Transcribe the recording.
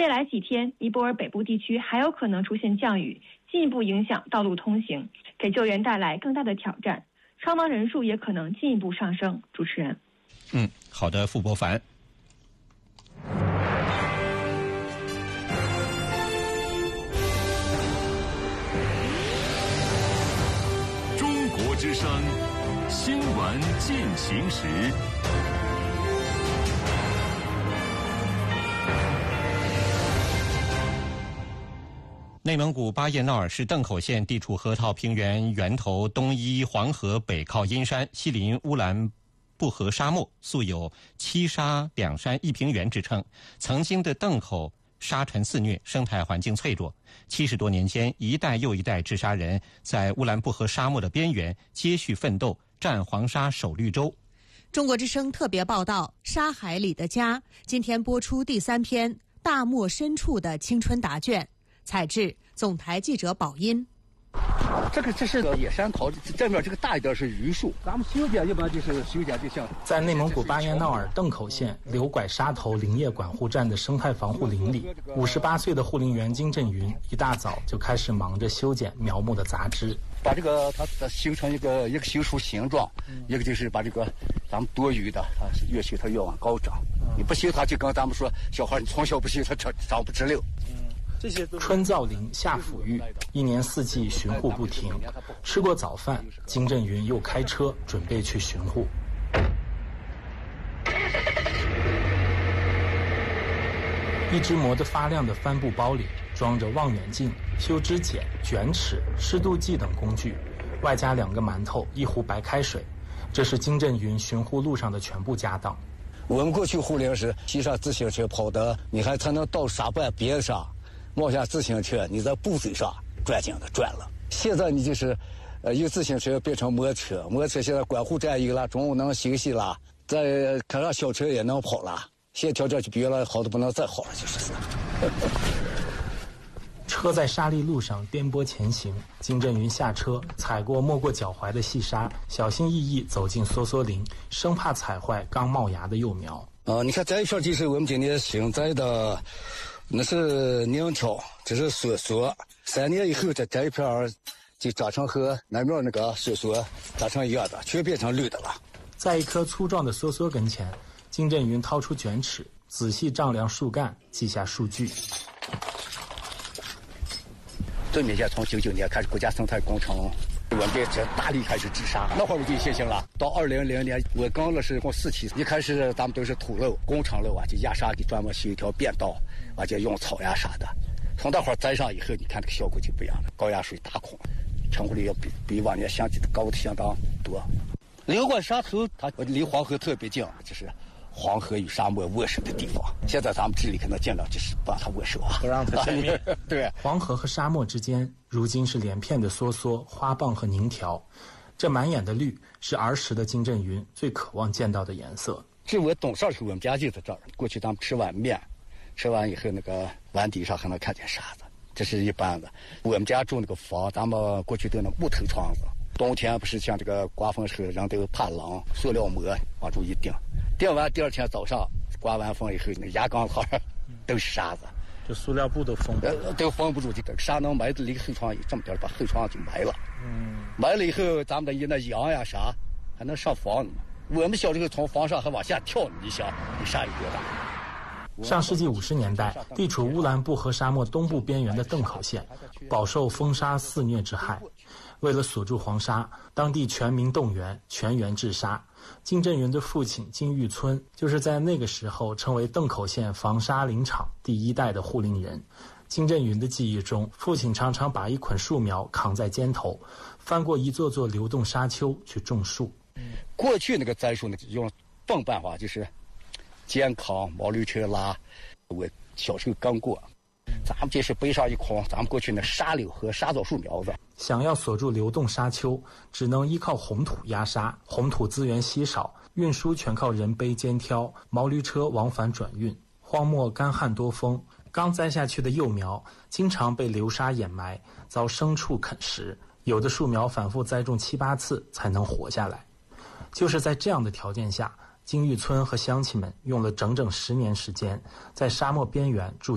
未来几天，尼泊尔北部地区还有可能出现降雨，进一步影响道路通行，给救援带来更大的挑战，伤亡人数也可能进一步上升。主持人， 好的，傅伯凡。 中国之声新闻进行时。 内蒙古巴彦淖尔市邓口县地处河套平原源头，东依黄河，北靠阴山，西临乌兰布和沙漠，素有七沙两山一平原之称。曾经的邓口沙尘肆虐，生态环境脆弱。70多年间，一代又一代治沙人在乌兰布和沙漠的边缘接续奋斗，战黄沙守绿洲。 中国之声特别报道《沙海里的家》，今天播出第3篇《大漠深处的青春答卷》，采制总台记者宝音。 这是个野山桃，这面这个大一点是榆树。咱们修剪一般就是修剪就像在内蒙古巴彦淖尔邓口县刘拐沙头林业管护站的生态防护林里，58岁的护林员金振云一大早就开始忙着修剪苗木的杂枝， 把这个它修成一个修出形状，一个就是把这个咱们多余的，它越修它越往高长。你不修它，就跟咱们说小孩你从小不修它长不直溜。 春造林，夏抚育，一年四季巡护不停。吃过早饭，金振云又开车准备去巡护。一只磨得发亮的帆布包里装着望远镜、修枝剪、卷尺、湿度计等工具，外加2个馒头、一壶白开水。这是金振云巡护路上的全部家当。 我们过去护林时骑上自行车跑的，你还才能到沙半边上。冒下自行车，你在布嘴上转井的转了。现在你就是，由自行车变成摩托车现在管护站有了，中午能休息了，再看上小车也能跑了。现在条件就比原来好的不能再好了，就是。 车在沙砾路上颠簸前行，金振云下车，踩过没过脚踝的细沙，小心翼翼走进梭梭林，生怕踩坏刚冒芽的幼苗。 你看这一片就是我们今年新栽的。那是宁条，这是梭梭。3年以后，这一片就长成和南面那个梭梭长成一样的，全变成绿的了。 在一棵粗壮的梭梭跟前，金振云掏出卷尺，仔细丈量树干，记下数据。 最明显，从99年开始，国家生态工程，我们这大力开始治沙，那会儿我就信心了。到2000年，我刚了是共4期，一开始咱们都是土路、工程路啊，就压沙给专门修一条便道。而且用草呀啥的，从那会儿栽上以后，你看这个效果就不一样了，高压水大孔，成活率要比往年相比的高的相当多。刘拐沙头它离黄河特别近，就是黄河与沙漠握手的地方。现在咱们这里可能尽量就是不让它握手啊， 不让它见面。 对， 黄河和沙漠之间，如今是连片的梭梭、花蚌和宁条，这满眼的绿是儿时的金振云最渴望见到的颜色。 这我懂事儿时候，我们家就在这儿。过去咱们吃碗面。吃完以后，那个碗底上还能看见沙子，这是一般的。我们家住那个房，咱们过去都那木头窗子，冬天不是像这个刮风时候，人都怕冷，塑料膜往住一钉，钉完第2天早上刮完风以后，那牙缸上都是沙子， 这塑料布都封不住， 都封不住，就沙能埋的离后窗这么点，把后窗就埋了。埋了以后，咱们的那羊呀啥还能上房呢。我们小时候从房上还往下跳呢，你想你沙有多大？ 上世纪50年代，地处乌兰布和沙漠东部边缘的邓口县，饱受风沙肆虐之害。为了锁住黄沙，当地全民动员，全员治沙。金振云的父亲金玉村就是在那个时候成为邓口县防沙林场第1代的护林人。金振云的记忆中，父亲常常把一捆树苗扛在肩头，翻过一座座流动沙丘去种树。 过去那个栽树呢，用泵办法就是肩扛毛驴车拉，我小时候刚过。咱们这是背上一筐，咱们过去那沙柳和沙枣树苗子。 想要锁住流动沙丘，只能依靠红土压沙，红土资源稀少，运输全靠人背肩挑，毛驴车往返转运。荒漠干旱多风，刚栽下去的幼苗经常被流沙掩埋，遭牲畜啃食，有的树苗反复栽种7、8次才能活下来。就是在这样的条件下，金玉村和乡亲们用了整整10年时间，在沙漠边缘筑